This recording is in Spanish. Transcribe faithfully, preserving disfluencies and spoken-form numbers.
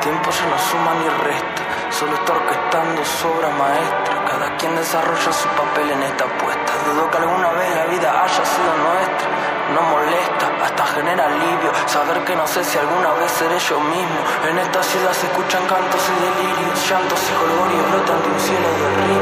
tiempo ya no suma ni resta, solo está orquestando su obra maestra. Cada quien desarrolla su papel en esta apuesta. Dudo que alguna vez la vida haya sido nuestra. No molesta, hasta genera alivio saber que no sé si alguna vez seré yo mismo. En esta ciudad se escuchan cantos y delirios, llantos y jolgorios brotan de un cielo de río.